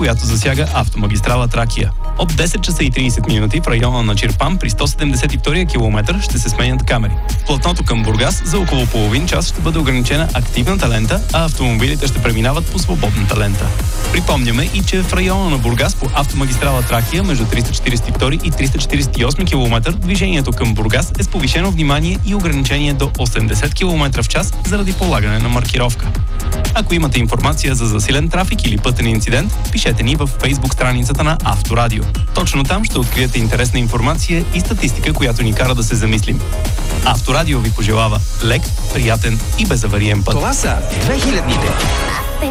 която засяга автомагистрала Тракия. От 10 часа и 30 минути в района на Чирпан при 172-я километър ще се сменят камери. В платното към Бургас за около половин час ще бъде ограничена активната лента, а автомобилите ще преминават по свободната лента. Припомняме и, че в района на Бургас по автомагистрала Тракия между 342 и 348 км движението към Бургас е с повишено внимание и ограничение до 80 км в час заради полагане на маркировка. Ако имате информация за засилен трафик или пътен инцидент, пишете ни в Facebook страницата на Авторадио. Точно там ще откриете интересна информация и статистика, която ни кара да се замислим. Авторадио ви пожелава лек, приятен и безавариен път. Това са 2000-ните.